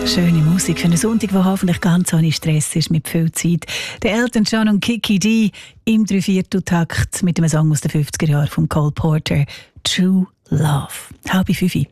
Schöne Musik für einen Sonntag, der hoffentlich ganz ohne Stress ist, mit viel Zeit. Der Elton John und Kiki D im 3/4-Takt mit einem Song aus den 50er Jahren von Cole Porter, True Love. 4:30.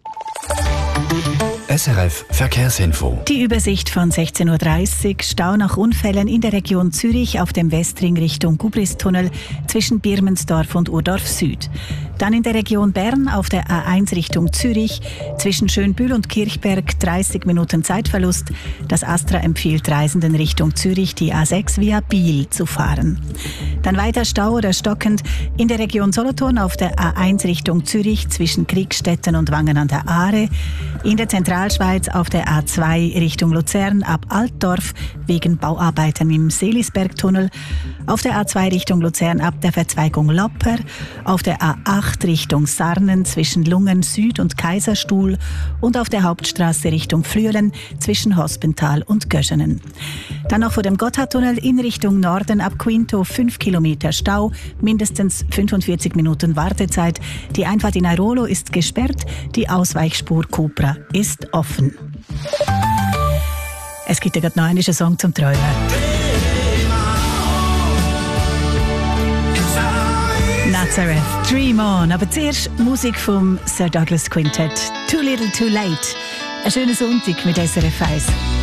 SRF Verkehrsinfo. Die Übersicht von 16:30 Uhr. Stau nach Unfällen in der Region Zürich auf dem Westring Richtung Gubristunnel zwischen Birmensdorf und Urdorf Süd. Dann in der Region Bern auf der A1 Richtung Zürich zwischen Schönbühl und Kirchberg 30 Minuten Zeitverlust. Das Astra empfiehlt Reisenden Richtung Zürich die A6 via Biel zu fahren. Dann weiter Stau oder stockend in der Region Solothurn auf der A1 Richtung Zürich zwischen Kriegstetten und Wangen an der Aare. In der Zentralschweiz auf der A2 Richtung Luzern ab Altdorf wegen Bauarbeiten im Seelisbergtunnel. Auf der A2 Richtung Luzern ab der Verzweigung Lopper. Auf der A8 Richtung Sarnen zwischen Lungen Süd und Kaiserstuhl. Und auf der Hauptstraße Richtung Flüelen zwischen Hospental und Göschenen. Dann noch vor dem Gotthardtunnel in Richtung Norden ab Quinto 5 Kilometer Stau, mindestens 45 Minuten Wartezeit. Die Einfahrt in Airolo ist gesperrt, die Ausweichspur Cupra ist offen. Es gibt ja gerade noch einen Song zum Träumen. Nazareth, Dream On. Aber zuerst Musik vom Sir Douglas Quintet, Too Little Too Late. Ein schöner Sonntag mit SRF 1.